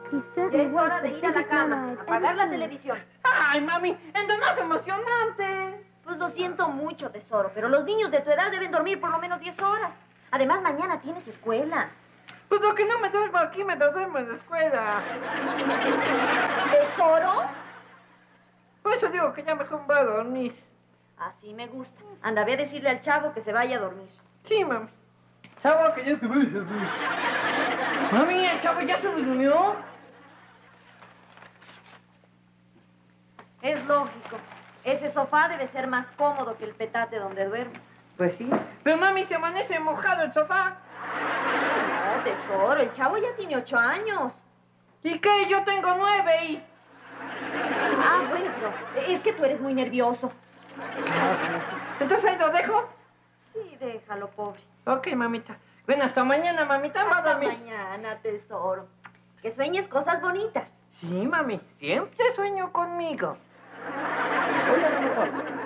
Ya es hora de ir a la cama, apagar la televisión. Ay, mami, es lo más emocionante. Pues lo siento mucho, tesoro, pero los niños de tu edad deben dormir por lo menos 10 horas. Además, mañana tienes escuela. Pues lo que no me duermo aquí, me duermo en la escuela. ¿Tesoro? Por eso digo que ya mejor voy a dormir. Así me gusta. Anda, ve a decirle al chavo que se vaya a dormir. Sí, mami. Chavo, que ya te voy a dormir. Mami, ¿el chavo ya se durmió? Es lógico. Ese sofá debe ser más cómodo que el petate donde duerme. Pues sí. Pero mami, se amanece mojado el sofá. No, tesoro, el chavo ya tiene 8 años. ¿Y qué? Yo tengo 9 y... Ah, bueno, pero es que tú eres muy nervioso. Entonces ahí lo dejo. Sí, déjalo, pobre. Ok, mamita. Bueno, hasta mañana, mamita. Hasta mañana, tesoro. Que sueñes cosas bonitas. Sí, mami. Siempre sueño conmigo. Hola,